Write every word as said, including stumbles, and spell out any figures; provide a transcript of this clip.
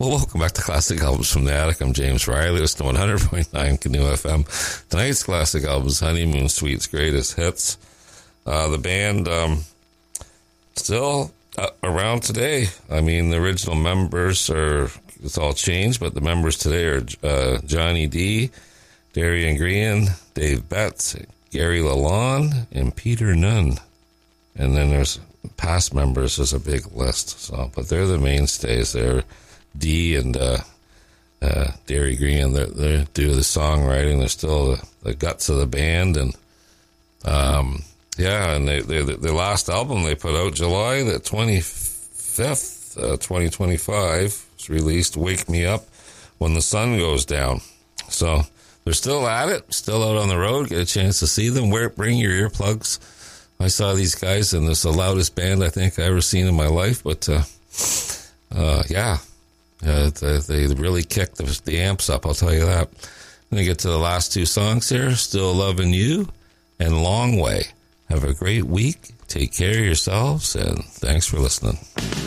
Well, welcome back to Classic Albums from the Attic. I'm James Riley. Listen to one hundred point nine Canoe F M. Tonight's Classic Albums, Honeymoon Suite's Greatest Hits. Uh, the band um, still uh, around today. I mean, the original members are, it's all changed, but the members today are uh, Johnny D, Darian Green, Dave Betts, Gary Lalonde, and Peter Nunn. And then there's past members, there's a big list. So, but they're the mainstays. They're D and uh, uh, Dairy Green, they they do the songwriting. They're still the, the guts of the band, and um, yeah, and they, they the last album they put out July the twenty-fifth, uh, twenty twenty-five was released. Wake Me Up When the Sun Goes Down. So they're still at it, still out on the road. Get a chance to see them. Wear, bring your earplugs. I saw these guys, and it's the loudest band I think I ever seen in my life. But uh, uh, yeah. Uh, they really kicked the, the amps up, I'll tell you that. I'm going to get to the last two songs here, Still Loving You and Long Way. Have a great week. Take care of yourselves, and thanks for listening.